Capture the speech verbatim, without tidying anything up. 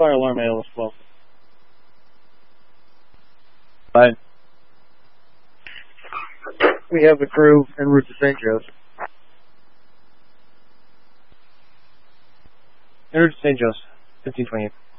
fire alarm A L S twelve. Fine. We have the crew en route to Saint Joe's. En route to Saint Joe's, fifteen twenty-eight.